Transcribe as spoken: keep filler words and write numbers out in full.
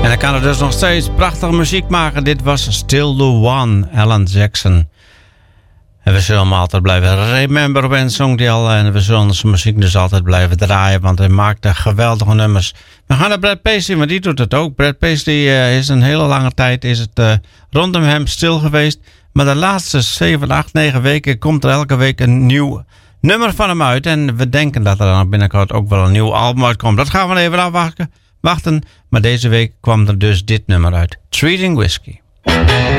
En dan kan er dus nog steeds prachtige muziek maken. Dit was Still the One, Alan Jackson. En we zullen hem altijd blijven remember when, zong die al. En we zullen zijn muziek dus altijd blijven draaien, want hij maakte geweldige nummers. We gaan naar Brad Paisley, maar die doet het ook. Brad Paisley uh, is een hele lange tijd is het, uh, rondom hem stil geweest. Maar de laatste zeven, acht, negen weken komt er elke week een nieuw nummer van hem uit. En we denken dat er dan binnenkort ook wel een nieuw album uitkomt. Dat gaan we even afwachten. Wachten, maar deze week kwam er dus dit nummer uit. Treating Whiskey.